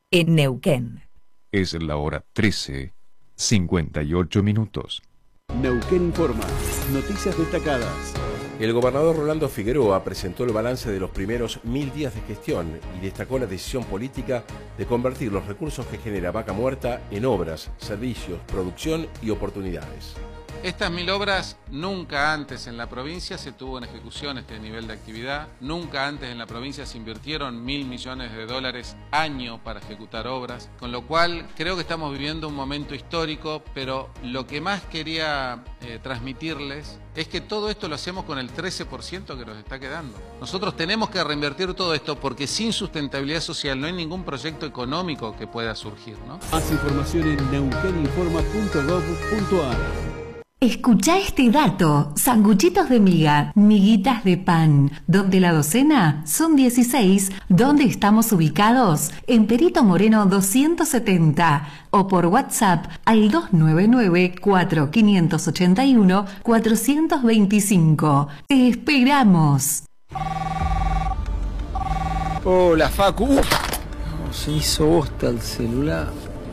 en Neuquén. Es la hora 13:58. Neuquén Informa. Noticias destacadas. El gobernador Rolando Figueroa presentó el balance de los primeros 1000 días de gestión y destacó la decisión política de convertir los recursos que genera Vaca Muerta en obras, servicios, producción y oportunidades. Estas 1000 obras, nunca antes en la provincia se tuvo en ejecución este nivel de actividad, nunca antes en la provincia se invirtieron $1.000 millones año para ejecutar obras, con lo cual creo que estamos viviendo un momento histórico, pero lo que más quería transmitirles es que todo esto lo hacemos con el 13% que nos está quedando. Nosotros tenemos que reinvertir todo esto porque sin sustentabilidad social no hay ningún proyecto económico que pueda surgir, ¿no? Más información en neuqueninforma.gov.ar. Escucha este dato: sanguchitos de miga, miguitas de pan, donde la docena son 16, donde estamos ubicados en Perito Moreno 270 o por WhatsApp al 299-4581-425. Te esperamos. Hola, Facu. Se hizo bosta el celular.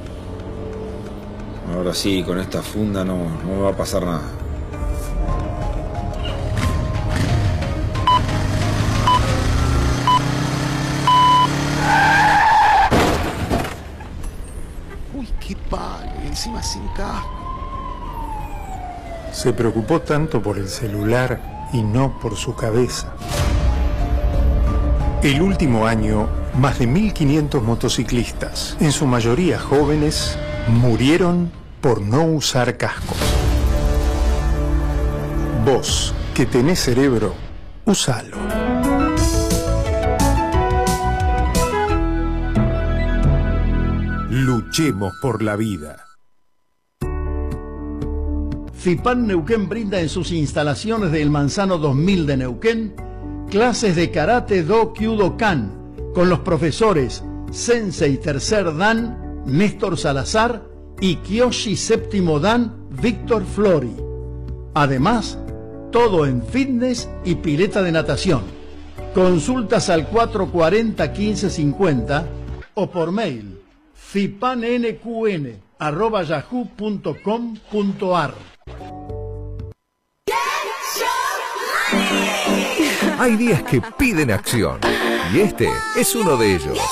Ahora sí, con esta funda no me va a pasar nada. Uy, qué palo, encima sin casco. Se preocupó tanto por el celular y no por su cabeza. El último año, más de 1.500 motociclistas, en su mayoría jóvenes, murieron por no usar cascos. Vos, que tenés cerebro, usalo. Luchemos por la vida. FIPAN Neuquén brinda en sus instalaciones del Manzano 2000 de Neuquén clases de Karate Do Kyudo Kan con los profesores Sensei Tercer Dan Néstor Salazar y Kyoshi Séptimo Dan Víctor Flori. Además, todo en fitness y pileta de natación. Consultas al 440-1550 o por mail fipannqn@yahoo.com.ar. Hay días que piden acción y este es uno de ellos.